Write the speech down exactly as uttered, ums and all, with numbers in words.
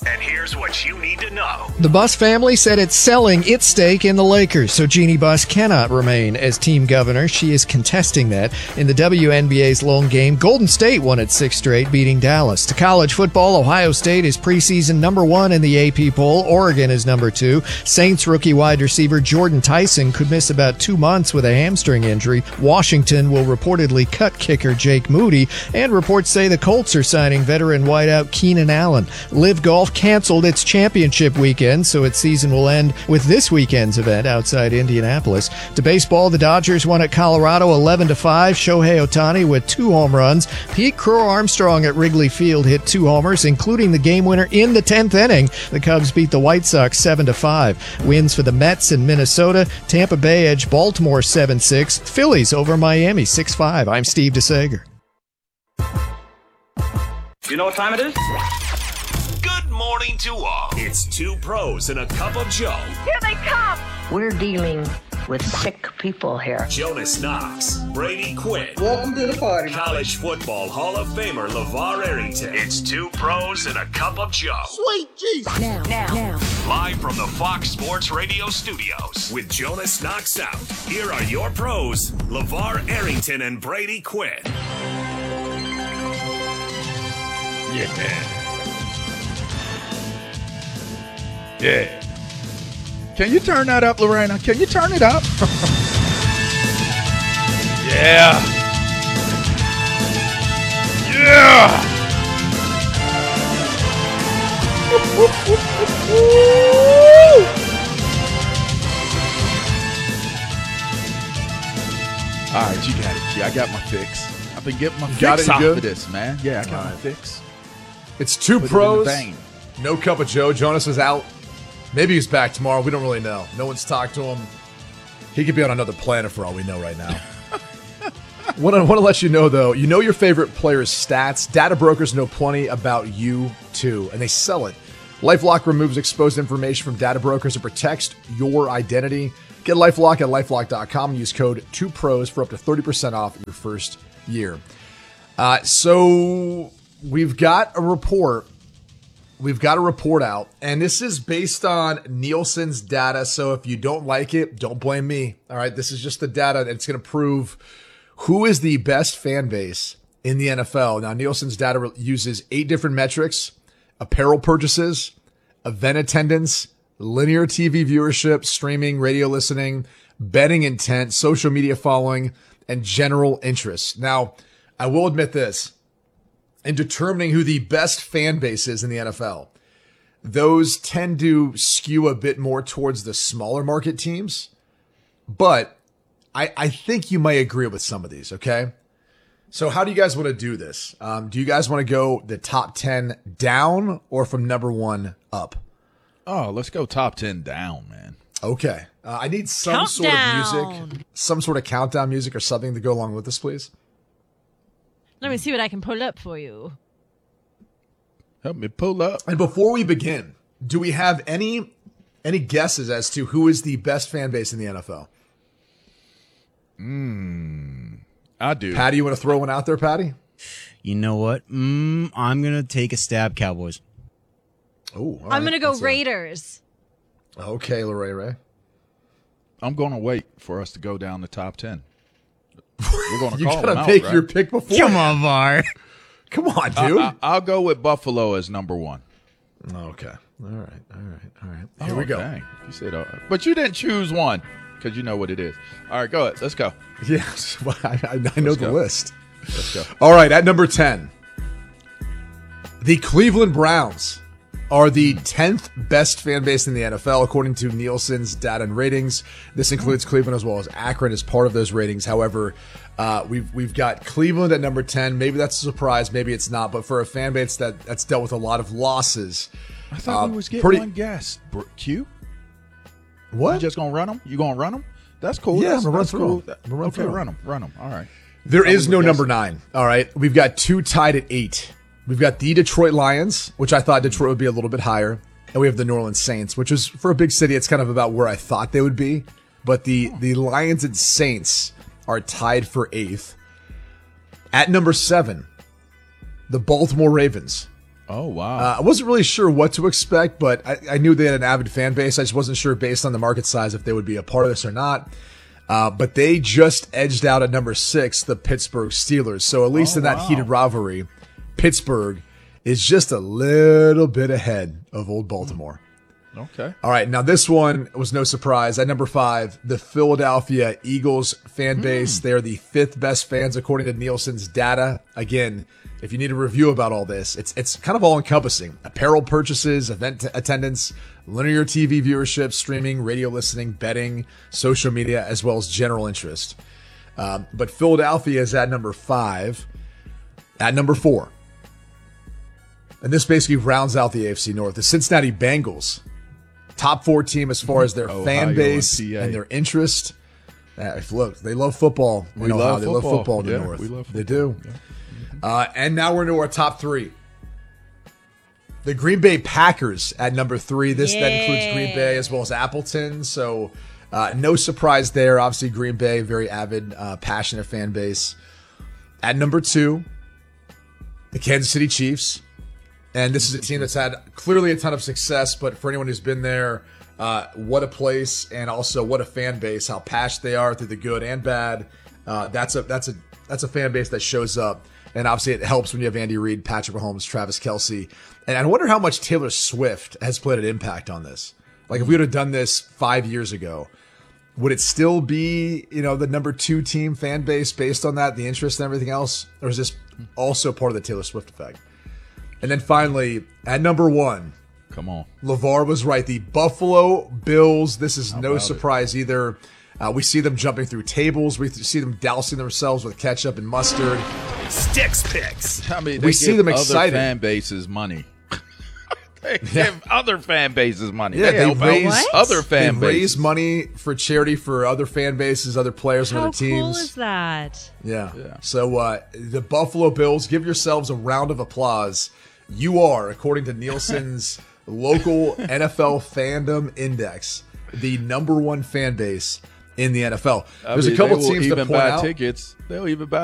And here's what you need to know. The Buss family said it's selling its stake in the Lakers, so Jeannie Buss cannot remain as team governor. She is contesting that. In the W N B A's lone game, Golden State won its sixth straight, beating Dallas. To college football, Ohio State is preseason number one in the A P poll. Oregon is number two. Saints rookie wide receiver Jordan Tyson could miss about two months with a hamstring injury. Washington will reportedly cut kicker Jake Moody, and reports say the Colts are signing veteran wideout Keenan Allen. Live Golf canceled its championship weekend, so its season will end with this weekend's event outside Indianapolis. To baseball, the Dodgers won at Colorado eleven to five. Shohei Ohtani with two home runs. Pete Crow Armstrong at Wrigley Field hit two homers, including the game winner in the tenth inning. The Cubs beat the White Sox seven to five. Wins for the Mets in Minnesota. Tampa Bay edged Baltimore seven six. Phillies over Miami six five. I'm Steve DeSager. You know what time it is? Good morning to all. It's two pros and a cup of Joe. Here they come. We're dealing with sick people here. Jonas Knox, Brady Quinn. Welcome to the party. College Football Hall of Famer LeVar Arrington. It's two pros and a cup of Joe. Sweet Jesus. Now, now, now. Live from the Fox Sports Radio studios with Jonas Knox out. Here are your pros, LeVar Arrington and Brady Quinn. Yeah. Yeah. Can you turn that up, Lorena? Can you turn it up? Yeah. Yeah. All right, you got it, G. I got my fix. I've been getting my You fix got it, you off good? of this, man. Yeah, I got All my right. fix. It's two Put it in the pros, vein. no cup of Joe. Jonas is out. Maybe he's back tomorrow. We don't really know. No one's talked to him. He could be on another planet for all we know right now. want to want to let you know, though, you know your favorite player's stats. Data brokers know plenty about you, too, and they sell it. LifeLock removes exposed information from data brokers and protects your identity. Get LifeLock at LifeLock dot com and use code two pros for up to thirty percent off your first year. Uh, so we've got a report. We've got a report out, and this is based on Nielsen's data. So if you don't like it, don't blame me. All right, this is just the data, and it's going to prove who is the best fan base in the N F L. Now, Nielsen's data uses eight different metrics: apparel purchases, event attendance, linear T V viewership, streaming, radio listening, betting intent, social media following, and general interest. Now, I will admit this. In determining who the best fan base is in the N F L, those tend to skew a bit more towards the smaller market teams. But I, I think you might agree with some of these, okay? So how do you guys want to do this? Um, do you guys want to go the top ten down or from number one up? Oh, let's go top ten down, man. Okay. Uh, I need some Countdown. sort of music, some sort of countdown music or something to go along with this, please. Let me see what I can pull up for you. Help me pull up. And before we begin, do we have any any guesses as to who is the best fan base in the N F L? Mm, I do. Patty, you want to throw one out there, Patty? You know what? Mm, I'm going to take a stab, Cowboys. Oh, I'm going to go Raiders. A... Okay, Lorray Ray. I'm going to wait for us to go down the top ten. We're going to you call gotta them out, make right? your pick before. Come on, Var. Come on, dude. I, I, I'll go with Buffalo as number one. Okay. All right. All right. All right. Here Oh, we go. Dang. You said, all right. But you didn't choose one because you know what it is. All right, go ahead. Let's go. Yes, well, I, I, I know Let's the go. list. Let's go. All right, at number ten, the Cleveland Browns are the tenth best fan base in the N F L, according to Nielsen's data and ratings. This includes Cleveland as well as Akron as part of those ratings. However, uh, we've we've got Cleveland at number ten. Maybe that's a surprise. Maybe it's not. But for a fan base that, that's dealt with a lot of losses. I thought uh, we was getting pretty, one guess. Br- Q? What? You just going to run them? You going to run them? That's cool. Yeah, that's, I'm gonna that's run cool. through 'em. I'm gonna run Okay, through 'em. run them. Run them. All right. There is no guessing. number nine. All right. We've got two tied at eight. We've got the Detroit Lions, which I thought Detroit would be a little bit higher. And we have the New Orleans Saints, which is, for a big city, it's kind of about where I thought they would be. But the, the Lions and Saints are tied for eighth. At number seven, the Baltimore Ravens Oh, wow. Uh, I wasn't really sure what to expect, but I, I knew they had an avid fan base. I just wasn't sure based on the market size if they would be a part of this or not. Uh, but they just edged out at number six the Pittsburgh Steelers. So at least Oh, in that wow. heated rivalry, Pittsburgh is just a little bit ahead of old Baltimore. Okay. All right, now this one was no surprise. At number five, the Philadelphia Eagles fan base. They're the fifth best fans according to Nielsen's data. Again, if you need a review about all this, it's it's kind of all encompassing. Apparel purchases, event t- attendance, linear T V viewership, streaming, radio listening, betting, social media, as well as general interest. Um, but Philadelphia is at number five. At number four, and this basically rounds out the A F C North, the Cincinnati Bengals. Top four team as far as their Ohio fan base and P A. and their interest. Uh, if look, they love football. We in Ohio. love They football. love football in the Yeah, North. we love They football. do. Yeah. Uh, and now we're into our top three. The Green Bay Packers at number three. This that includes Green Bay as well as Appleton. So uh, no surprise there. Obviously, Green Bay, very avid, uh, passionate fan base. At number two, the Kansas City Chiefs. And this is a team that's had clearly a ton of success, but for anyone who's been there, uh, what a place, and also what a fan base, how passionate they are through the good and bad. Uh, that's a that's a that's a fan base that shows up. And obviously it helps when you have Andy Reid, Patrick Mahomes, Travis Kelce. And I wonder how much Taylor Swift has played an impact on this. Like if we would have done this five years ago, would it still be, you know, the number two team fan base based on that, the interest and everything else? Or is this also part of the Taylor Swift effect? And then finally, at number one, Come on. LeVar was right. The Buffalo Bills. This is no about surprise either. Uh, we see them jumping through tables. We see them dousing themselves with ketchup and mustard. Sticks Picks. I mean, We they see give them other excited. fan bases money. They give other fan bases money. Yeah, they, they help out raise What? other fan they raise bases. money for charity for other fan bases, other players, and How other teams. cool is that? Yeah. Yeah. So uh, the Buffalo Bills, give yourselves a round of applause. You are, according to Nielsen's local N F L fandom index, the number one fan base in the N F L. I There's mean, a couple they will teams to even point buy out. tickets. They'll even buy